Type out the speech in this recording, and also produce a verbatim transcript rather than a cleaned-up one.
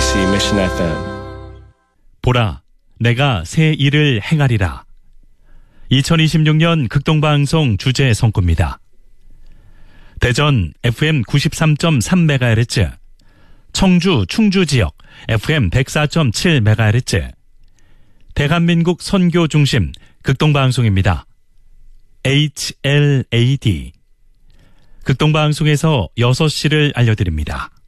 엠비씨 Mission 에프엠. 보라, 내가 새 일을 행하리라. 이천이십육 년 극동방송 주제 선구입니다. 대전 에프엠 구십삼 점 삼 메가헤르츠, 청주 충주 지역 에프엠 백사 점 칠 메가헤르츠, 대한민국 선교 중심 극동방송입니다. 에이치엘에이디. 극동방송에서 여섯 시를 알려드립니다.